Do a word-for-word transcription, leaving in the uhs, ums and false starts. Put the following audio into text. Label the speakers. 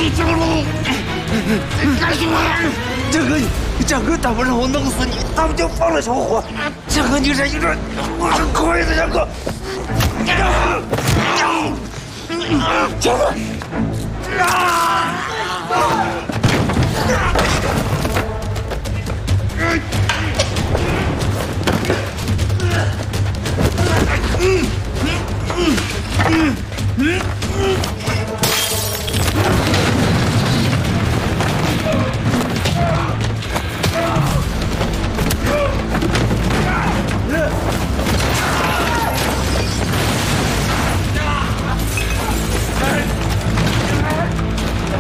Speaker 1: 江龙，干什么？江哥，江哥，他们让我弄死你，他们就放了小火。江哥，你这一个，我是可以的，江哥。江哥，啊！